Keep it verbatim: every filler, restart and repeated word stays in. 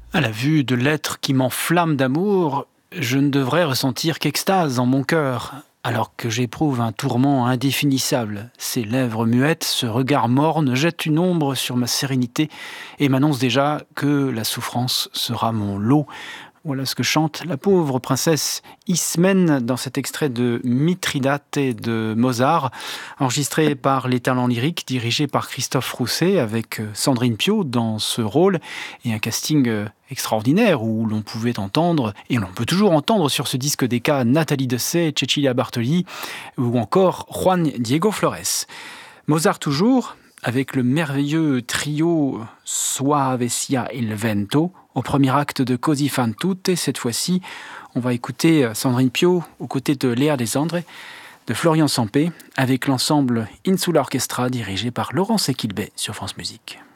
À la vue de l'être qui m'enflamme d'amour, je ne devrais ressentir qu'extase en mon cœur, alors que j'éprouve un tourment indéfinissable. Ses lèvres muettes, ce regard morne jettent une ombre sur ma sérénité et m'annoncent déjà que la souffrance sera mon lot. Voilà ce que chante la pauvre princesse Ismène dans cet extrait de Mithridate de Mozart, enregistré par Les Talents Lyriques, dirigé par Christophe Rousset, avec Sandrine Piau dans ce rôle, et un casting extraordinaire où l'on pouvait entendre, et l'on peut toujours entendre sur ce disque des cas Nathalie Dessay, Cecilia Bartoli, ou encore Juan Diego Flores. Mozart toujours, avec le merveilleux trio Suave sia il vento, au premier acte de Così fan tutte. Cette fois-ci, on va écouter Sandrine Piau aux côtés de Léa Desandres, de Florian Sampé, avec l'ensemble Insula Orchestra dirigé par Laurence Equilbet sur France Musique.